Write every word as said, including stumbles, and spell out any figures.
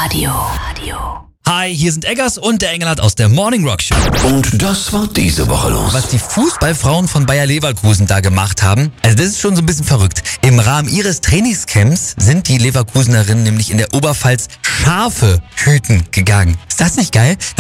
Radio. Radio. Hi, hier sind Eggers und der Engelhardt aus der Morning Rock Show. Und das war diese Woche los. Was die Fußballfrauen von Bayer Leverkusen da gemacht haben, also das ist schon so ein bisschen verrückt. Im Rahmen ihres Trainingscamps sind die Leverkusenerinnen nämlich in der Oberpfalz Schafe hüten gegangen. Ist das nicht geil?